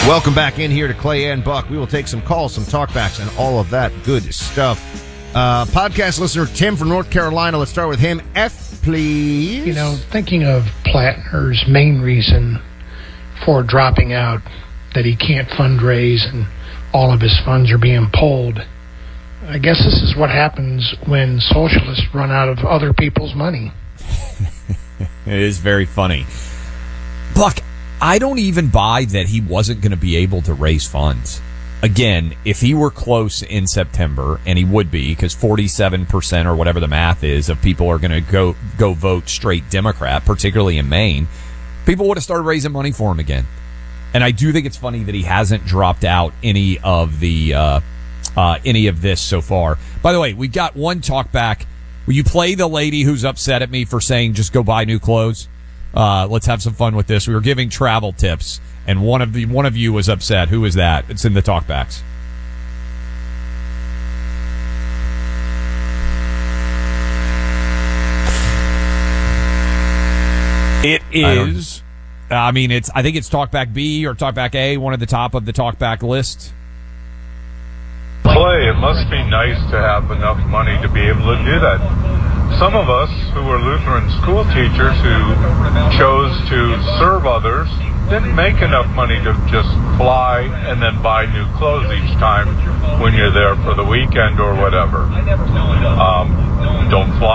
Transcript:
Welcome back in here to Clay and Buck. We will take some calls, some talkbacks, and all of that good stuff. Podcast listener Tim from North Carolina. Let's start with him. F, please. You know, thinking of Plattner's main reason for dropping out, that he can't fundraise and all of his funds are being pulled. I guess this is what happens when socialists run out of other people's money. It is very funny. Buck, I don't even buy that he wasn't going to be able to raise funds. Again, if he were close in September, and he would be, because 47% or whatever the math is of people are going to go vote straight Democrat, particularly in Maine, people would have started raising money for him again. And I do think it's funny that he hasn't dropped out any of this so far. By the way, we got one talk back. Will you play the lady who's upset at me for saying just go buy new clothes? Let's have some fun with this. We were giving travel tips, and one of you was upset. Who was that? It's in the talkbacks. It is. I think it's talkback B or talkback A, one at the top of the talkback list. Clay, it must be nice to have enough money to be able to do that. Some of us who were Lutheran school teachers who chose to serve others didn't make enough money to just fly and then buy new clothes each time when you're there for the weekend or whatever. Don't fly.